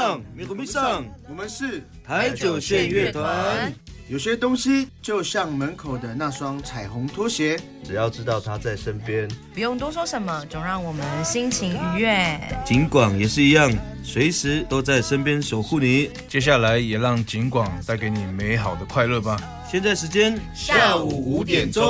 上，美国迷上， 我们是台九线乐团。 有些东西就像门口的那双彩虹拖鞋， 只要知道他在身边， 不用多说什么，总让我们心情愉悦。 景广也是一样，随时都在身边守护你。 接下来也让景广带给你美好的快乐吧。 现在时间下午5点钟。